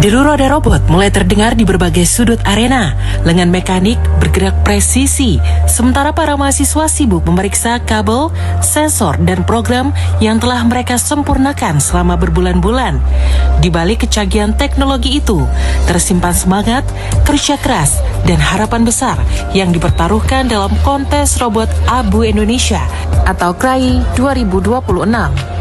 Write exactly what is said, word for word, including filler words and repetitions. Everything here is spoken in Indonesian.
Deru roda robot mulai terdengar di berbagai sudut arena. Lengan mekanik bergerak presisi, sementara para mahasiswa sibuk memeriksa kabel, sensor, dan program yang telah mereka sempurnakan selama berbulan-bulan. Di balik kecanggihan teknologi itu, tersimpan semangat, kerja keras, dan harapan besar yang dipertaruhkan dalam kontes robot Abu Indonesia atau K R A I dua ribu dua puluh enam.